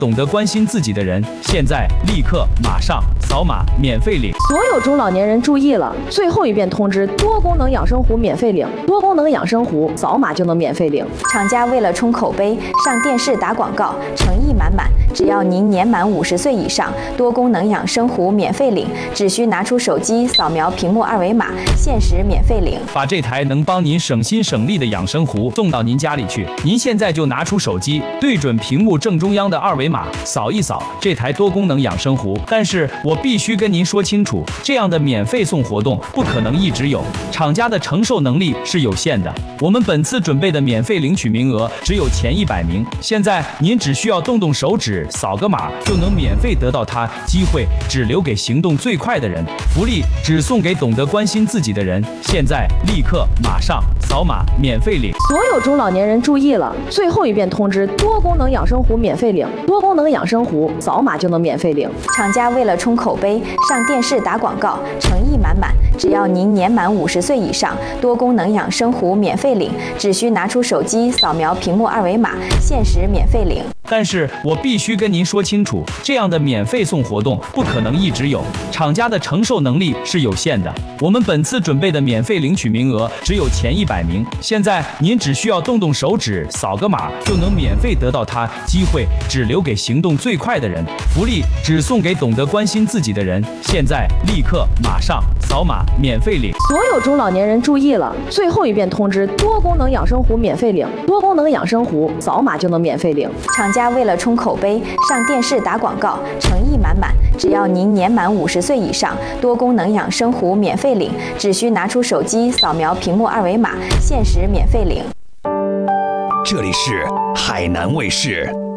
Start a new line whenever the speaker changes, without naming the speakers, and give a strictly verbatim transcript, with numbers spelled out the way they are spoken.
懂得关心自己的人，现在立刻马上扫码免费领。
所有中老年人注意了，最后一遍通知：多功能养生壶免费领，多功能养生壶扫码就能免费领。
厂家为了冲口碑，上电视打广告，诚意满满。只要您年满五十岁以上，多功能养生壶免费领，只需拿出手机扫描屏幕二维码，限时免费领。
把这台能帮您省心省力的养生壶送到您家里去。您现在就拿出手机，对准屏幕正中央的二维码，扫一扫这台多功能养生壶。但是我必须跟您说清楚，这样的免费送活动不可能一直有，厂家的承受能力是有限的。我们本次准备的免费领取名额只有前一百名，现在您只需要动动手指，扫个码就能免费得到它，机会只留给行动最快的人，福利只送给懂得关心自己的人，现在立刻马上扫码免费领。
所有中老年人注意了，最后一遍通知：多功能养生壶免费领，多功能养生壶扫码就能免费领。
厂家为了冲口碑，上电视打广告，诚意满满。只要您年满五十岁以上，多功能养生壶免费领，只需拿出手机扫描屏幕二维码，限时免费领。
但是我必须跟您说清楚，这样的免费送活动不可能一直有，厂家的承受能力是有限的。我们本次准备的免费领取名额只有前一百名，现在您只需要动动手指，扫个码就能免费得到它，机会只留给行动最快的人，福利只送给懂得关心自己的人，现在立刻马上扫码免费领。
所有中老年人注意了，最后一遍通知：多功能养生壶免费领，多功能养生壶扫码就能免费领。
厂家为了冲口碑，上电视打广告，诚意满满。只要您年满五十岁以上，多功能养生壶免费领，只需拿出手机扫描屏幕二维码，限时免费领。
这里是海南卫视。